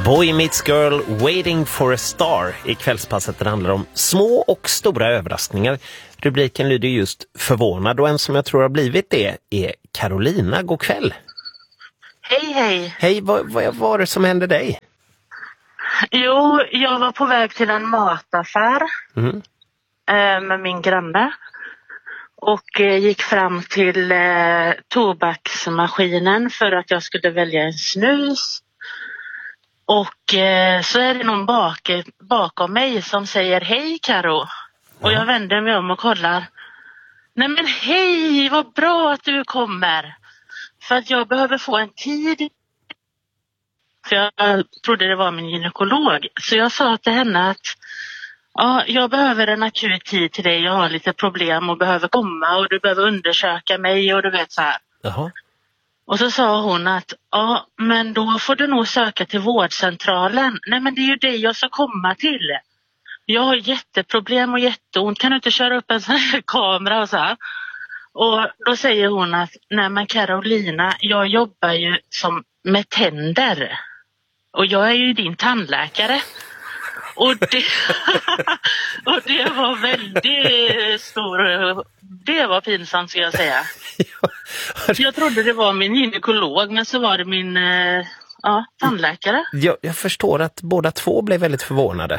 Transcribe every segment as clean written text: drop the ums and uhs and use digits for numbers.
Boy Meets Girl, Waiting for a Star i kvällspasset. Det handlar om små och stora överraskningar. Rubriken lyder just förvånad, och en som jag tror har blivit det är Carolina. God kväll. Hej, hej. Hej, vad var det som hände dig? Jo, jag var på väg till en mataffär med min granne. Och gick fram till tobaksmaskinen för att jag skulle välja en snus. Och så är det någon bakom mig som säger hej Karo. Och jag vänder mig om och kollar. Nej men hej, vad bra att du kommer. För att jag behöver få en tid. För jag trodde det var min gynekolog. Så jag sa till henne att ja, jag behöver en akut tid till dig. Jag har lite problem och behöver komma och du behöver undersöka mig och du vet så här. Jaha. Och så sa hon att ja, men då får du nog söka till vårdcentralen. Nej men det är ju det jag ska komma till. Jag har jätteproblem och jätteont. Kan du inte köra upp en sån här kamera och så här? Och då säger hon att nej men Carolina, jag jobbar ju med tänder. Och jag är ju din tandläkare. Och det, och det var väldigt stor, det var pinsamt ska jag säga. Jag trodde det var min gynekolog, men så var det min tandläkare. Jag förstår att båda två blev väldigt förvånade.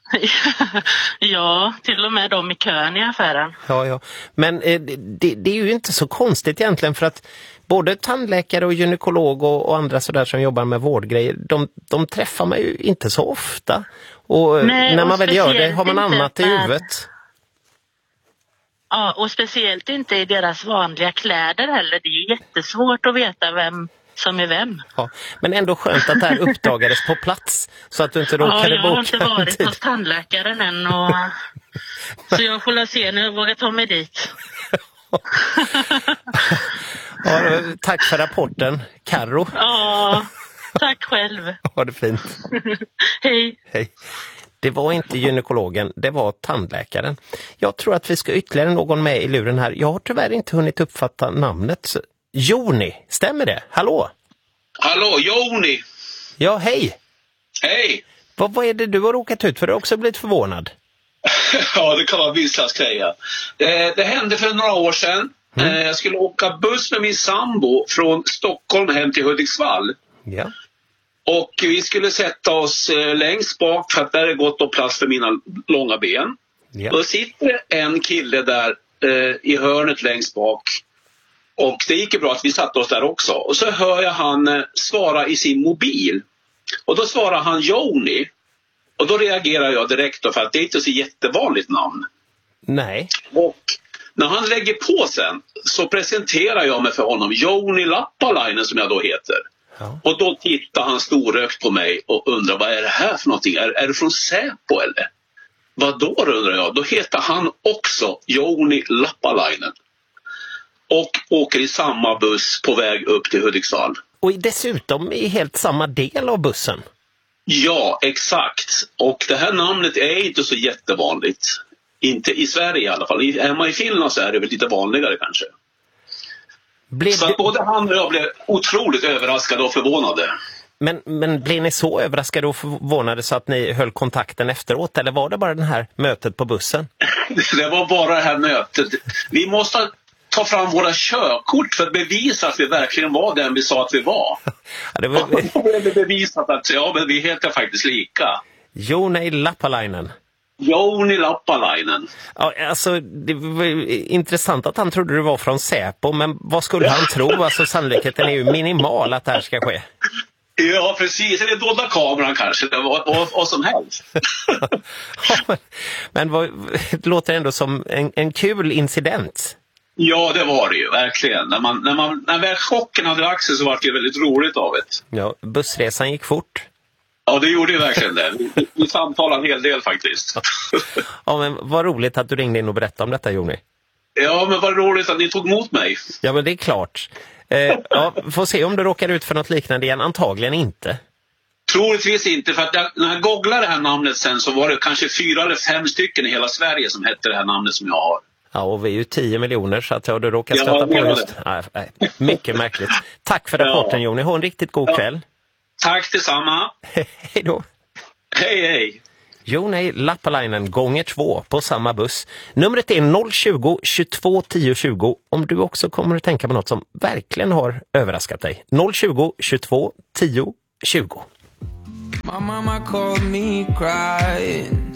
Ja, till och med de i kön i affären. Ja. Men det är ju inte så konstigt egentligen, för att både tandläkare och gynekolog och andra sådär som jobbar med vårdgrejer, de träffar man ju inte så ofta. Och nej, när man och väl gör det har man annat i med huvudet. Ja, och speciellt inte i deras vanliga kläder heller. Det är ju jättesvårt att veta vem som är vem. Ja, men ändå skönt att det här uppdagades på plats så att du inte råkade boka. Jag har inte varit hos tandläkaren än. Så jag får se när jag vågar ta mig dit. Ja, tack för rapporten, Karo. Ja, tack själv. Ha det fint. Hej. Hej. Det var inte gynekologen, det var tandläkaren. Jag tror att vi ska ytterligare någon med i luren här. Jag har tyvärr inte hunnit uppfatta namnet. Joni, stämmer det? Hallå? Hallå, Joni. Ja, hej. Hej. Vad är det du har råkat ut för? Du har också blivit förvånad. Ja, det kan man visst säga. Det hände för några år sedan. Jag skulle åka buss med min sambo från Stockholm hem till Hudiksvall. Ja. Och vi skulle sätta oss längst bak för att där är gott och plats för mina långa ben. Ja. Då sitter en kille där i hörnet längst bak. Och det gick ju bra att vi satte oss där också. Och så hör jag han svara i sin mobil. Och då svarar han Joni. Och då reagerar jag direkt då, för att det är inte så jättevanligt namn. Nej. Och när han lägger på sen så presenterar jag mig för honom, Joni Lappalainen som jag då heter. Ja. Och då tittar han storögt på mig och undrar, vad är det här för någonting? Är det från Säpo eller? Vad då undrar jag? Då heter han också Joni Lappalainen. Och åker i samma buss på väg upp till Hudiksvall. Och dessutom i helt samma del av bussen. Ja, exakt. Och det här namnet är inte så jättevanligt. Inte i Sverige i alla fall. Hemma i Finland så är det väl lite vanligare kanske. Så både han och jag blev otroligt överraskade och förvånade. Men blev ni så överraskade och förvånade så att ni höll kontakten efteråt? Eller var det bara det här mötet på bussen? Det var bara det här mötet. Vi måste ta fram våra körkort för att bevisa att vi verkligen var den vi sa att vi var. Ja, det var... Och då blev det bevisat att men vi heter faktiskt lika. Joni Lappalainen. Joni Lappalainen. Ja, alltså, det var intressant att han trodde det var från Säpo, men vad skulle han tro? Alltså, sannolikheten är ju minimal att det här ska ske. Ja, precis. Eller dolda kameran kanske. Vad som helst. Ja, men det låter ändå som en kul incident. Ja, det var det ju, verkligen. När väl chocken hade lagt sig så var det väldigt roligt av det. Ja, bussresan gick fort. Ja, det gjorde ju verkligen det. Vi samtalade en hel del faktiskt. Ja, men vad roligt att du ringde in och berättade om detta, Joni. Ja, men vad roligt att ni tog emot mig. Ja, men det är klart. Ja, får se om du råkar ut för något liknande igen. Antagligen inte. Troligtvis inte, för att när jag googlade det här namnet sen så var det kanske 4 eller 5 stycken i hela Sverige som hette det här namnet som jag har. Ja, och vi är ju 10 miljoner så att du råkar stöta på just. Nej, mycket märkligt. Tack för rapporten, Joni. Ha en riktigt god kväll. Tack detsamma. Hej då. Hej, hej. Jo, nej, Lappalainen gånger 2 på samma buss. Numret är 020 22 10 20 om du också kommer att tänka på något som verkligen har överraskat dig. 020 22 10 20. My mama called me crying.